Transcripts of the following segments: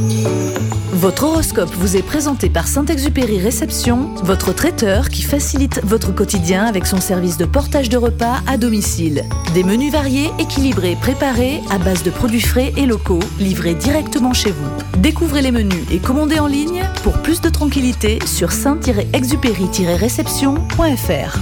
Votre horoscope vous est présenté par Saint-Exupéry Réception, votre traiteur qui facilite votre quotidien avec son service de portage de repas à domicile. Des menus variés, équilibrés, préparés à base de produits frais et locaux, livrés directement chez vous. Découvrez les menus et commandez en ligne pour plus de tranquillité sur saint-exupéry-réception.fr.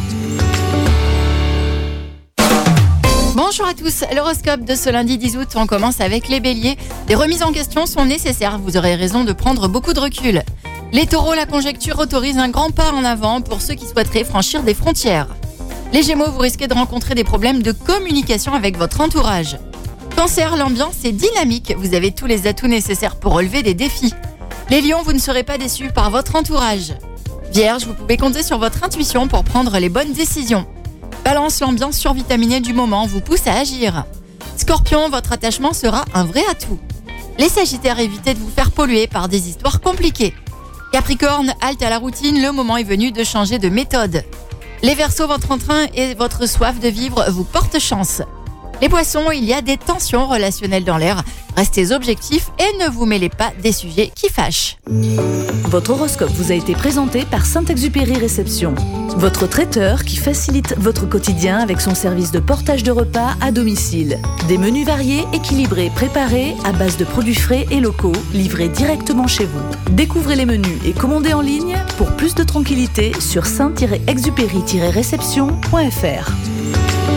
Bonjour à tous, l'horoscope de ce lundi 10 août, on commence avec les béliers. Des remises en question sont nécessaires, vous aurez raison de prendre beaucoup de recul. Les taureaux, la conjecture autorise un grand pas en avant pour ceux qui souhaiteraient franchir des frontières. Les gémeaux, vous risquez de rencontrer des problèmes de communication avec votre entourage. Cancer, l'ambiance est dynamique, vous avez tous les atouts nécessaires pour relever des défis. Les lions, vous ne serez pas déçus par votre entourage. Vierge, vous pouvez compter sur votre intuition pour prendre les bonnes décisions. Balance, l'ambiance survitaminée du moment vous pousse à agir. Scorpion, votre attachement sera un vrai atout. Les Sagittaires, évitez de vous faire polluer par des histoires compliquées. Capricorne, halte à la routine, le moment est venu de changer de méthode. Les Verseaux, votre entrain et votre soif de vivre vous portent chance. Les Poissons, il y a des tensions relationnelles dans l'air. Restez objectifs et ne vous mêlez pas des sujets qui fâchent. Votre horoscope vous a été présenté par Saint-Exupéry Réception, votre traiteur qui facilite votre quotidien avec son service de portage de repas à domicile. Des menus variés, équilibrés, préparés à base de produits frais et locaux, livrés directement chez vous. Découvrez les menus et commandez en ligne pour plus de tranquillité sur saint-exupéry-réception.fr.